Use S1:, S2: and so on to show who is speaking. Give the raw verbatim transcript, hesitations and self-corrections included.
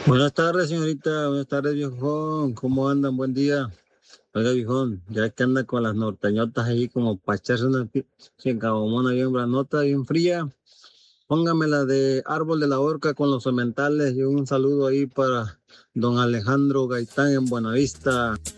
S1: Buenas tardes, señorita. Buenas tardes, viejón. ¿Cómo andan? Buen día. Oiga, viejón, ya que anda con las norteñotas ahí como para echarse una pi- chincabomona bien granota, bien fría. Póngame la de Árbol de la Horca con los sementales y un saludo ahí para don Alejandro Gaitán en Buenavista.